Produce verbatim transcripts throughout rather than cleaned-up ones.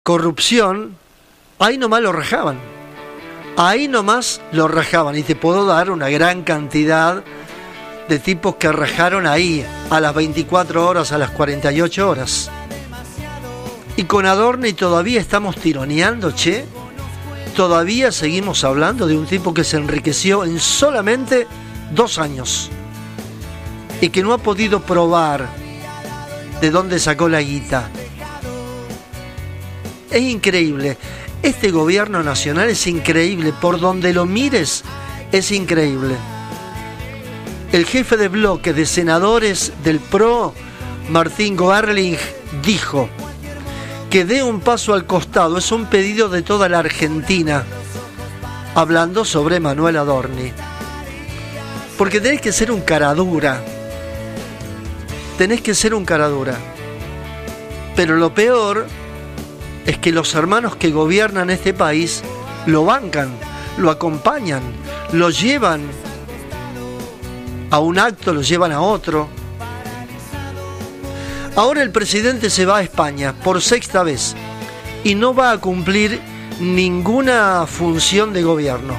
corrupción, ahí nomás lo rajaban. Ahí nomás lo rajaban. Y te puedo dar una gran cantidad de tipos que rajaron ahí, a las veinticuatro horas, a las cuarenta y ocho horas. Y con Adorni todavía estamos tironeando, che. Todavía seguimos hablando de un tipo que se enriqueció en solamente dos años. Y que no ha podido probar de dónde sacó la guita. Es increíble. Este gobierno nacional es increíble. Por donde lo mires, es increíble. El jefe de bloque de senadores del P R O, Martín Goerling, dijo que dé un paso al costado. Es un pedido de toda la Argentina, hablando sobre Manuel Adorni. Porque tenés que ser un caradura. Tenés que ser un caradura. Pero lo peor es que los hermanos que gobiernan este país lo bancan, lo acompañan, lo llevan a un acto, lo llevan a otro. Ahora el presidente se va a España por sexta vez y no va a cumplir ninguna función de gobierno.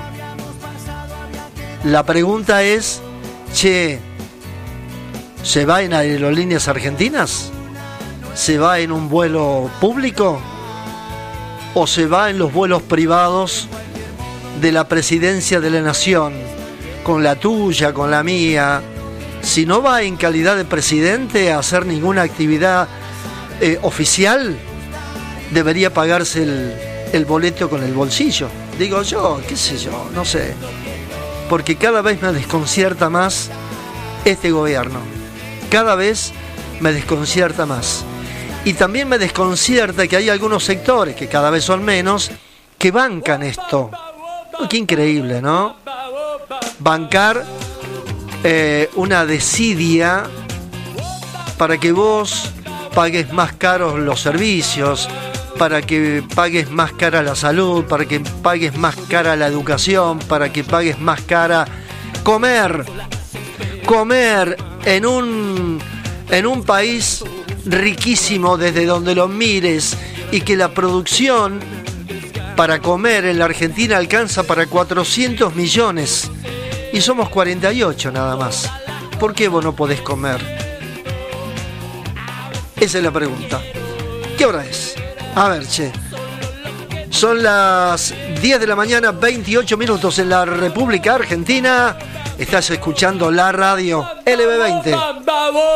La pregunta es, che, ¿se va en Aerolíneas Argentinas? ¿Se va en un vuelo público? ¿O se va en los vuelos privados de la presidencia de la nación? Con la tuya, con la mía. Si no va en calidad de presidente a hacer ninguna actividad eh, oficial, debería pagarse el, el boleto con el bolsillo. Digo yo, qué sé yo, no sé. Porque cada vez me desconcierta más este gobierno. Cada vez me desconcierta más. Y también me desconcierta que hay algunos sectores, que cada vez son menos, que bancan esto. Oh, qué increíble, ¿no? Bancar eh, una desidia para que vos pagues más caros los servicios, para que pagues más cara la salud, para que pagues más cara la educación, para que pagues más cara comer. Comer en un, en un país riquísimo desde donde lo mires, y que la producción para comer en la Argentina alcanza para cuatrocientos millones y somos cuarenta y ocho nada más. ¿Por qué vos no podés comer? Esa es la pregunta. ¿Qué hora es? A ver, che. Son las diez de la mañana, veintiocho minutos en la República Argentina. Estás escuchando la radio L B veinte.